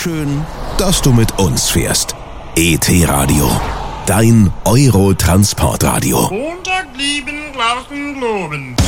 Schön, dass du mit uns fährst. ET-Radio, dein Euro-Transportradio. Montag lieben, lassen, loben.